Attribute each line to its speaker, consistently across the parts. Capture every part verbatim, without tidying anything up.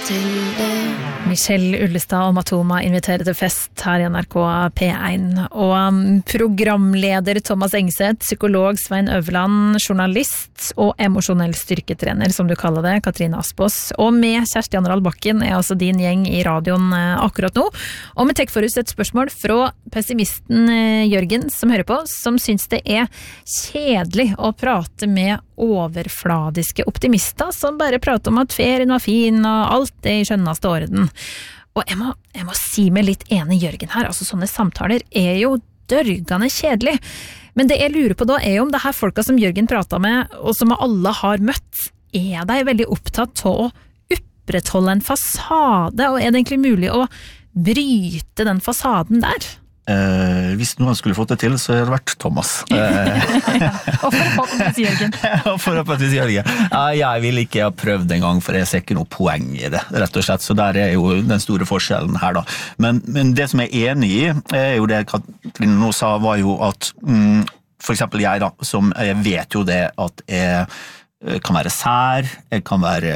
Speaker 1: stille.
Speaker 2: Michelle Ullestad og Matoma inviterer til fest her i N R K P én. Og um, programleder Thomas Engseth, psykolog Svein Øverland, journalist og emosjonell styrketrener, som du kaller det, Katrine Aspaas. Og med Kjersti Annerhald Bakken er altså din gjeng i radioen eh, akkurat nå. Og med tek for oss et spørsmål fra pessimisten eh, Jørgen, som hører på, som syns det er kjedelig å prate med overfladiske optimister, som bare prater om at ferien var fin og alt er i skjønneste orden. Og jeg må, jeg må si meg litt enig Jørgen her, altså sånne samtaler er jo dørgende kjedelig. Men det jeg lurer på da er jo om det her folka som Jørgen prater med, og som alle har møtt, er de veldig opptatt av å opprettholde en fasade, og er det egentlig mulig å bryte den fasaden der?
Speaker 3: Eh, hvis noen skulle fått det til, så hadde det vært Thomas. Eh.
Speaker 2: Og forhåpentligvis Jørgen.
Speaker 3: Og forhåpentligvis Jørgen. Ja, jeg vil ikke ha prøvd en gang, for jeg ser ikke noe poeng i det, rett og slett. Så der er jo den store forskjellen her da. Men, men det som jeg er enig i, er jo det Katrine nå sa, var jo at mm, for eksempel jeg da, som jeg vet jo det at jeg kan være sær, jeg kan være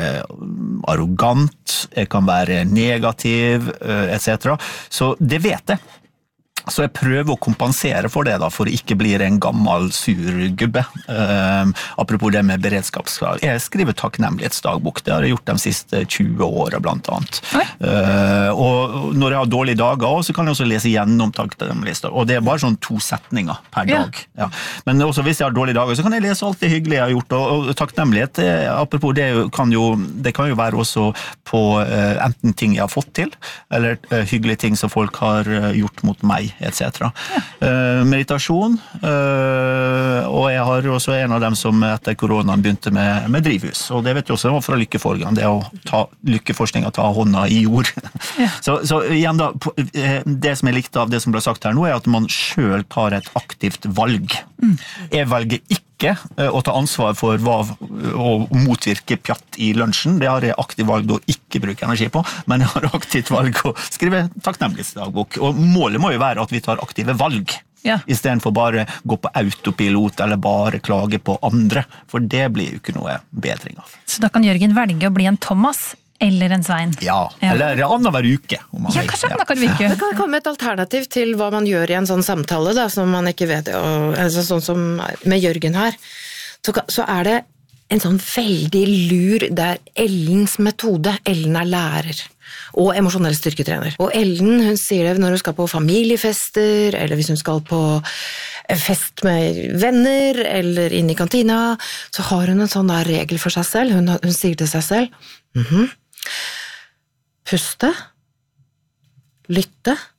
Speaker 3: arrogant, jeg kan være negativ, et cetera. Så det vet jeg. Så jeg prøver å kompensere for det da, for å ikke bli en gammel surgubbe. Uh, apropos det med beredskapskrav. Jeg skriver takknemlighetsdagbok, det har jeg gjort de siste tjue årene blant annet. Uh, og når jeg har dårlige dager, så kan jeg også lese gjennom takknemlighetsdagbok. Og det er bare sånn to setninger per dag. Ja. Ja. Men også hvis jeg har dårlige dager, så kan jeg lese alt det hyggelige jeg har gjort. Og, og takknemlighet, det, apropos det kan, jo, det kan jo være også på uh, enten ting jeg har fått til, eller uh, hyggelige ting som folk har uh, gjort mot meg, et cetera. Ja. Uh, meditasjon, uh, og jeg har også en av dem som etter koronaen begynte med, med drivhus, og det vet jeg også fra Lykkeforskning, det å ta lykkeforskning og ta hånda i jord. Ja. Så, så igjen da, det som jeg likte av det som ble sagt her nå, er at man selv tar et aktivt valg. Mm. Jeg velger ikke å ta ansvar for hva, å motvirke pjatt i lunsjen. Det har jeg aktivt valg å ikke bruke energi på, men jeg har aktivt valg å skrive takknemlighetsdagbok. Og målet må jo være at vi tar aktive valg, ja. I stedet for bare gå på autopilot eller bare klage på andre, for det blir jo ikke noe bedring av.
Speaker 2: Så da kan Jørgen velge å bli en Thomas eller en Svein?
Speaker 3: Ja, ja. Eller annen hver uke. Om man
Speaker 2: ja, kanskje annen hver uke.
Speaker 1: Det kan komme et alternativ til hva man gjør i en sånn samtale, da, som man ikke vet, og, altså, sånn som med Jørgen her. Så, så er det en sånn veldig lur, det er Ellens metode. Ellen er lærer og emosjonell styrketrener. Og Ellen, hun sier det når hun skal på familiefester, eller hvis hun skal på fest med venner, eller inn i kantina, så har hun en sånn der regel for seg selv. Hun, hun sier til seg selv, mhm, puste, lytte,